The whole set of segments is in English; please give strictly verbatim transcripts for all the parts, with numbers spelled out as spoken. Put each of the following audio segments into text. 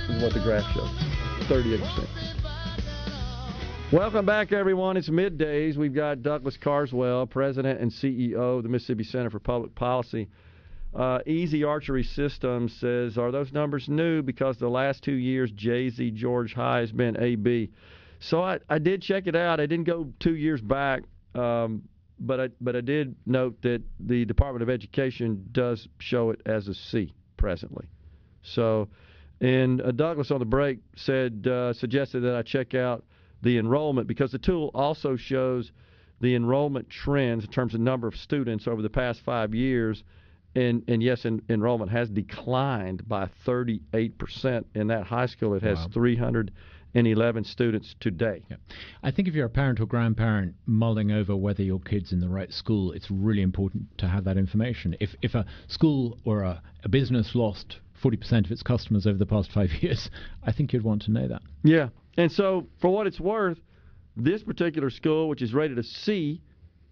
is what the graph shows. thirty-eight percent. Welcome back, everyone. It's middays. We've got Douglas Carswell, President and C E O of the Mississippi Center for Public Policy. Uh, Easy Archery Systems says, are those numbers new? Because the last two years, J Z George High has been A B. So I, I did check it out. I didn't go two years back, um, but I but I did note that the Department of Education does show it as a C presently. So, and uh, Douglas on the break said uh, suggested that I check out the enrollment, because the tool also shows the enrollment trends in terms of number of students over the past five years. And, and yes, en- enrollment has declined by thirty-eight percent. In that high school, it has wow. three hundred eleven students today. Yeah. I think if you're a parent or grandparent mulling over whether your kid's in the right school, it's really important to have that information. If if a school or a, a business lost forty percent of its customers over the past five years, I think you'd want to know that. Yeah. And so, for what it's worth, this particular school, which is rated a C,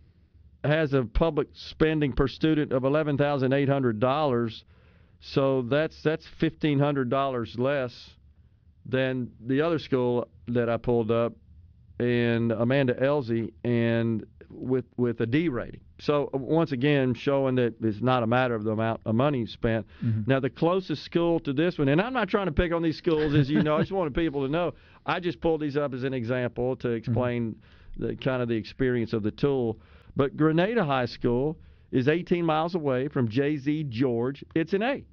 has a public spending per student of eleven thousand eight hundred dollars. So that's that's fifteen hundred dollars less than the other school that I pulled up, and Amanda Elsie, and with with a D rating. So once again, showing that it's not a matter of the amount of money spent. Mm-hmm. Now, the closest school to this one, and I'm not trying to pick on these schools, as you know, I just wanted people to know. I just pulled these up as an example to explain mm-hmm. the kind of the experience of the tool. But Grenada High School is eighteen miles away from J Z George. It's an A,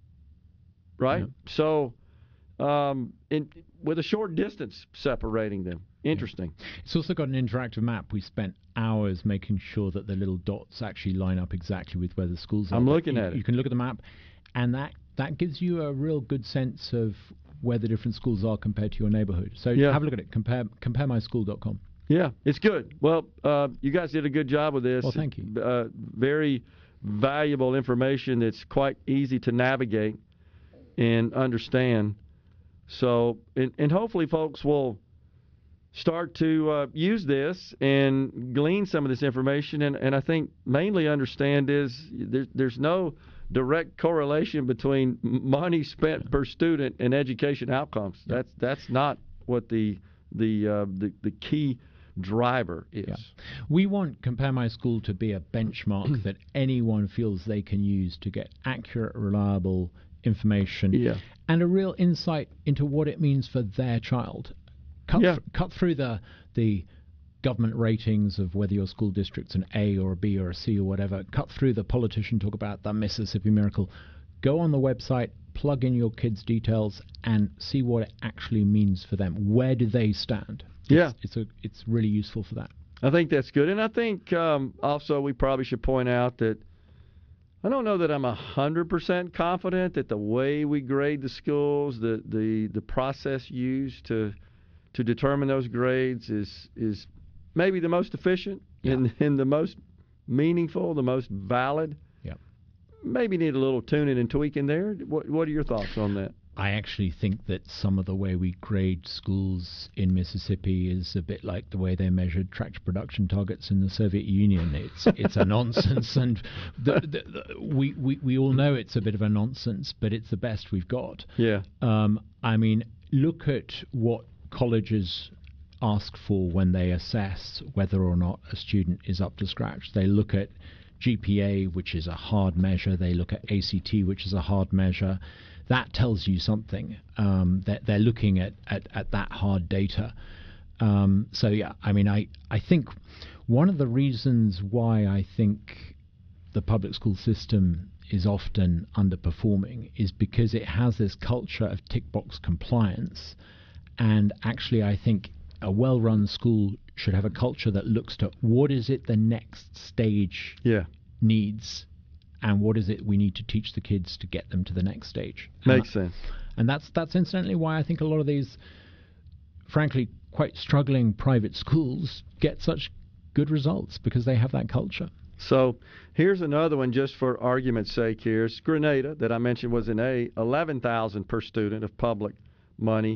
right? Yeah. So, um, in, with a short distance separating them. Interesting. Yeah. It's also got an interactive map. We spent hours making sure that the little dots actually line up exactly with where the schools are. I'm looking you, at it. You can look at the map, and that, that gives you a real good sense of where the different schools are compared to your neighborhood. So yeah. have a look at it. Compare compare my school dot com. Yeah, it's good. Well, uh, you guys did a good job with this. Well, thank you. Uh, very valuable information that's quite easy to navigate and understand. So, and, and hopefully folks will start to uh, use this and glean some of this information. And, and I think mainly understand is there, there's no direct correlation between money spent per student and education outcomes. That's that's not what the the uh, the, the key driver is. Yeah. We want Compare My School to be a benchmark that anyone feels they can use to get accurate, reliable information yeah. and a real insight into what it means for their child. Cut, yeah. th- cut through the the government ratings of whether your school district's an A or a B or a C or whatever. Cut through the politician talk about the Mississippi Miracle. Go on the website, plug in your kids' details, and see what it actually means for them. Where do they stand? Yeah. It's, it's, a, it's really useful for that. I think that's good. And I think um, also we probably should point out that I don't know that I'm one hundred percent confident that the way we grade the schools, the, the, the process used to to determine those grades is is maybe the most efficient yeah. and, and the most meaningful, the most valid. Yeah. Maybe need a little tuning and tweaking there. What What are your thoughts on that? I actually think that some of the way we grade schools in Mississippi is a bit like the way they measured tractor production targets in the Soviet Union. It's it's a nonsense, and the, the, the, we, we we all know it's a bit of a nonsense, but it's the best we've got. Yeah. Um. I mean, look at what colleges ask for when they assess whether or not a student is up to scratch. They look at G P A, which is a hard measure. They look at A C T, which is a hard measure. That tells you something, um, that they're looking at, at, at that hard data. Um, so, yeah, I mean, I, I think one of the reasons why I think the public school system is often underperforming is because it has this culture of tick box compliance. And actually, I think a well-run school should have a culture that looks to what is it the next stage yeah. needs, and what is it we need to teach the kids to get them to the next stage. Makes and sense. And that's that's incidentally why I think a lot of these, frankly, quite struggling private schools get such good results, because they have that culture. So here's another one just for argument's sake here. It's Grenada, that I mentioned was an A, eleven thousand dollars per student of public money,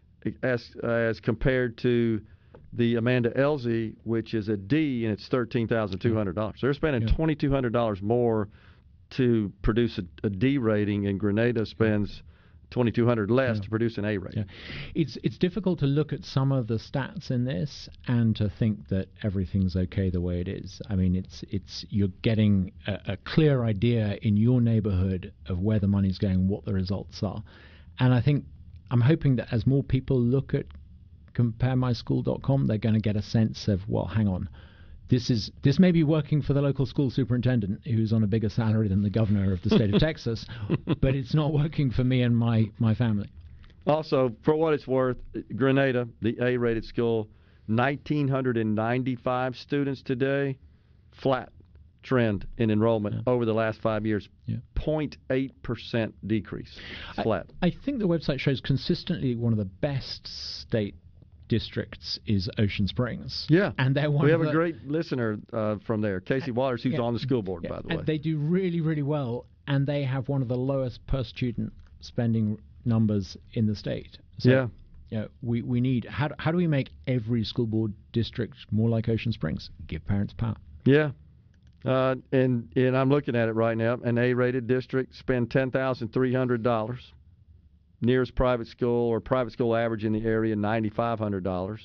as as compared to the Amanda Elsie, which is a D, and it's thirteen thousand two hundred dollars. So they're spending yeah. twenty-two hundred dollars more to produce a, a D rating, and Grenada spends twenty-two hundred less Yeah. to produce an A rating. Yeah. It's it's difficult to look at some of the stats in this and to think that everything's okay the way it is. I mean, it's it's you're getting a, a clear idea in your neighborhood of where the money's going, what the results are. And I think I'm hoping that as more people look at compare my school dot com, they're going to get a sense of, well, hang on. This is this may be working for the local school superintendent who's on a bigger salary than the governor of the state of Texas, but it's not working for me and my, my family. Also, for what it's worth, Grenada, the A-rated school, one thousand nine hundred ninety-five students today, flat trend in enrollment Yeah. over the last five years, Yeah. zero point eight percent decrease. It's flat. I, I think the website shows consistently one of the best state districts is Ocean Springs. Yeah. And they're one We of have a the, great listener uh, from there, Casey Waters, who's yeah, on the school board, yeah, by the and way. they do really, really well, and they have one of the lowest per student spending numbers in the state. So, yeah. you know, we, we need, how do, how do we make every school board district more like Ocean Springs? Give parents power. Yeah. Uh, and and I'm looking at it right now. An A-rated district spend ten thousand three hundred dollars. Nearest private school or private school average in the area, nine thousand five hundred dollars.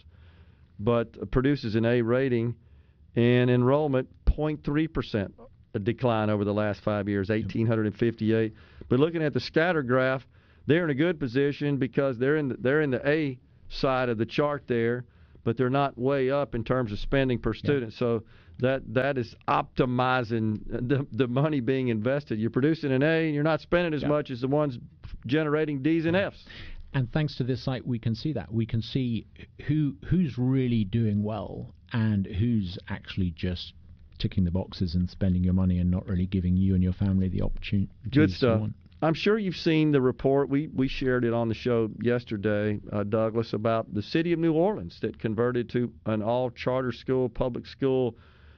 But produces an A rating and enrollment, zero point three percent a decline over the last five years, one thousand eight hundred fifty-eight. But looking at the scatter graph, they're in a good position because they're in the, they're in the A side of the chart there, but they're not way up in terms of spending per student. Yeah. So that that is optimizing the, the money being invested. You're producing an A and you're not spending as yeah. much as the ones generating D's and F's. And thanks to this site, we can see that. We can see who who's really doing well and who's actually just ticking the boxes and spending your money and not really giving you and your family the opportunity. Good stuff. I'm sure you've seen the report. We we shared it on the show yesterday, uh, Douglas, about the city of New Orleans that converted to an all-charter school, public school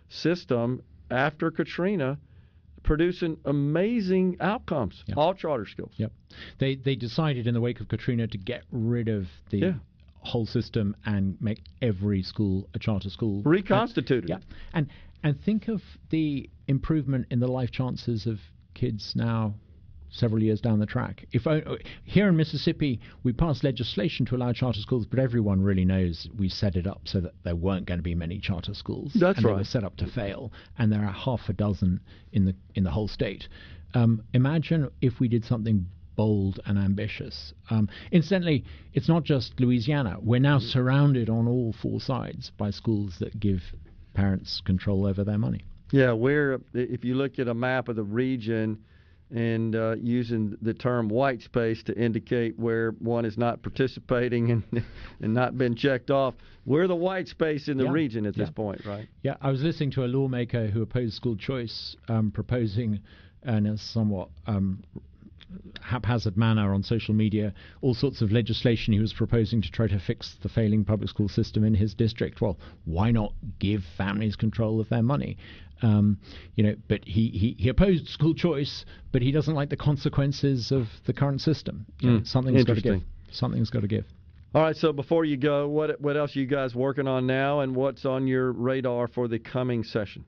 system after Katrina, producing amazing outcomes, yep. all charter schools. Yep. They they decided in the wake of Katrina to get rid of the yeah. whole system and make every school a charter school. Reconstituted. And, yeah. And and think of the improvement in the life chances of kids now several years down the track. If I, here in Mississippi, we passed legislation to allow charter schools, but everyone really knows we set it up so that there weren't going to be many charter schools. That's and right. They were set up to fail, and there are half a dozen in the in the whole state. Um, imagine if we did something bold and ambitious. Um, incidentally, it's not just Louisiana. We're now surrounded on all four sides by schools that give parents control over their money. Yeah, we're, if you look at a map of the region, and uh, using the term white space to indicate where one is not participating and and not been checked off. We're the white space in the yeah. region at yeah. this point, right? Yeah, I was listening to a lawmaker who opposed school choice, um, proposing in a somewhat um, haphazard manner on social media all sorts of legislation he was proposing to try to fix the failing public school system in his district. Well, why not give families control of their money? Um, you know, but he, he, he opposed school choice, but he doesn't like the consequences of the current system. You know, mm, something's got to give. Something's got to give. All right, so before you go, what what else are you guys working on now, and what's on your radar for the coming session?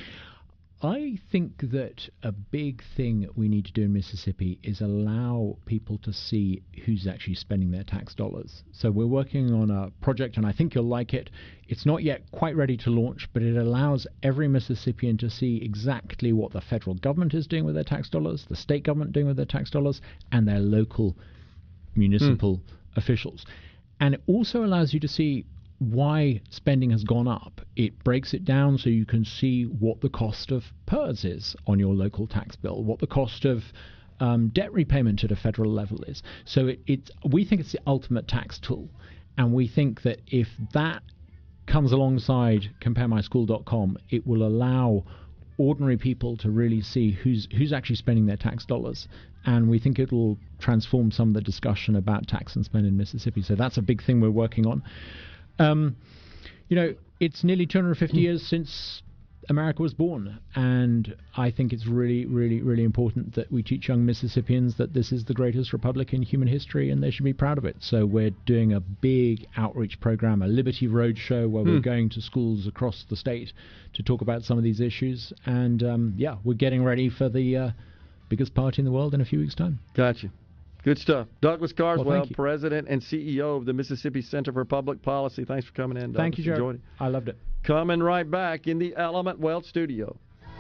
I think that a big thing we need to do in Mississippi is allow people to see who's actually spending their tax dollars. So we're working on a project, and I think you'll like it. It's not yet quite ready to launch, but it allows every Mississippian to see exactly what the federal government is doing with their tax dollars, the state government doing with their tax dollars, and their local municipal mm. officials. And it also allows you to see why spending has gone up. It breaks it down so you can see what the cost of P E R S is on your local tax bill, what the cost of um, debt repayment at a federal level is. So it, it's, we think it's the ultimate tax tool, and we think that if that comes alongside compare my school dot com, it will allow ordinary people to really see who's who's actually spending their tax dollars, and we think it will transform some of the discussion about tax and spend in Mississippi. So that's a big thing we're working on. Um, you know, it's nearly two hundred fifty years since America was born, and I think it's really, really, really important that we teach young Mississippians that this is the greatest republic in human history, and they should be proud of it. So we're doing a big outreach program, a Liberty Road show, where hmm. we're going to schools across the state to talk about some of these issues, and um, yeah, we're getting ready for the uh, biggest party in the world in a few weeks' time. Gotcha. Good stuff. Douglas Carswell, Well, thank you. President and C E O of the Mississippi Center for Public Policy. Thanks for coming in, Douglas. Thank you, Jerry. Enjoyed it. I loved it. Coming right back in the Element Wealth Studio.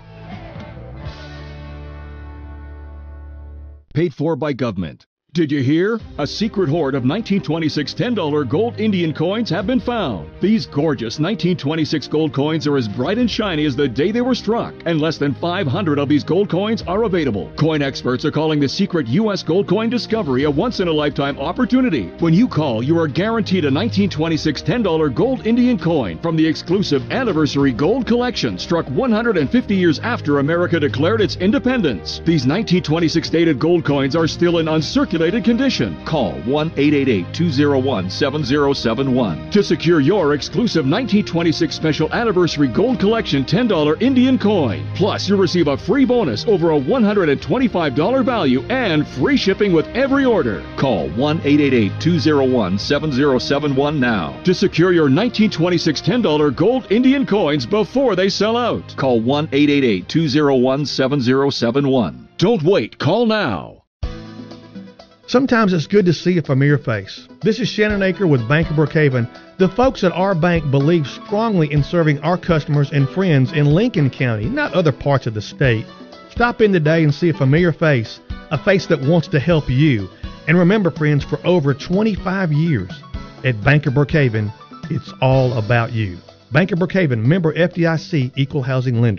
Paid for by government. Did you hear? A secret hoard of nineteen twenty-six ten dollar gold Indian coins have been found. These gorgeous nineteen twenty-six gold coins are as bright and shiny as the day they were struck, and less than five hundred of these gold coins are available. Coin experts are calling the secret U S gold coin discovery a once-in-a-lifetime opportunity. When you call, you are guaranteed a nineteen twenty-six ten dollar gold Indian coin from the exclusive Anniversary Gold Collection, struck one hundred fifty years after America declared its independence. These nineteen twenty-six dated gold coins are still in uncirculated condition. Call one eight eight eight, two zero one, seven zero seven one to secure your exclusive nineteen twenty-six Special Anniversary Gold Collection ten dollar Indian coin. Plus, you'll receive a free bonus over a one hundred twenty-five dollars value and free shipping with every order. Call one eight eight eight, two zero one, seven zero seven one now to secure your nineteen twenty-six ten dollar gold Indian coins before they sell out. Call one eight eight eight, two zero one, seven zero seven one. Don't wait. Call now. Sometimes it's good to see a familiar face. This is Shannon Aker with Bank of Brookhaven. The folks at our bank believe strongly in serving our customers and friends in Lincoln County, not other parts of the state. Stop in today and see a familiar face, a face that wants to help you. And remember, friends, for over twenty-five years at Bank of Brookhaven, it's all about you. Bank of Brookhaven, member F D I C, equal housing lender.